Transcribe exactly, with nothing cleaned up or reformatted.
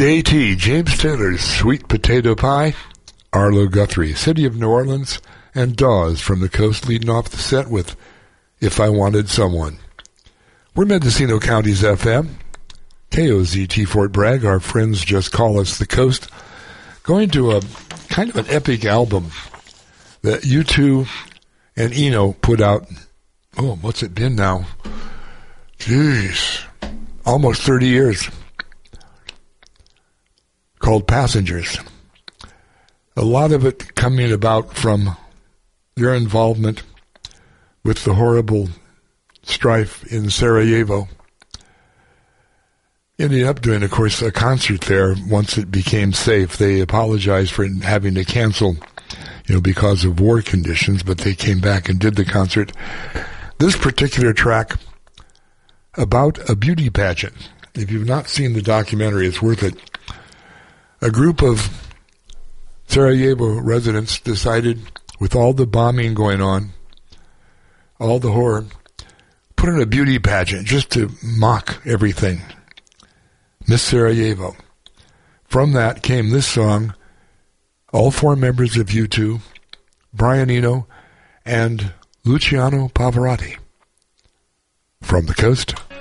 J T, James Taylor's Sweet Potato Pie, Arlo Guthrie, City of New Orleans, and Dawes from the Coast leading off the set with If I Wanted Someone. We're Mendocino County's F M, K O Z T Fort Bragg. Our friends just call us the Coast. Going to a kind of an epic album that U two and Eno put out. Oh, what's it been now? Jeez. Almost thirty years. Called Passengers. A lot of it coming about from their involvement with the horrible strife in Sarajevo. Ended up doing, of course, a concert there once it became safe. They apologized for having to cancel, you know, because of war conditions, but they came back and did the concert. This particular track about a beauty pageant. If you've not seen the documentary, it's worth it. A group of Sarajevo residents decided, with all the bombing going on, all the horror, put in a beauty pageant just to mock everything. Miss Sarajevo. From that came this song, all four members of U two, Brian Eno and Luciano Pavarotti. From the Coast.